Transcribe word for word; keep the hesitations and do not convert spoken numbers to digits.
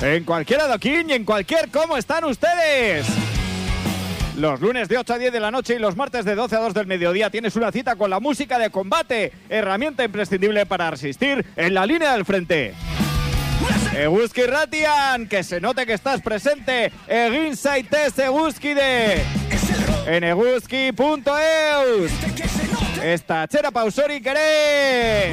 En cualquier adoquín y en cualquier ¿cómo están ustedes? Los lunes de ocho a diez de la noche y los martes de doce a dos del mediodía tienes una cita con la música de combate, herramienta imprescindible para resistir en la línea del frente. Eguzki Ratian, que se note que estás presente. Egin zaitez Eguzkide en eguzki punto eus. Esta txera pausorik ere.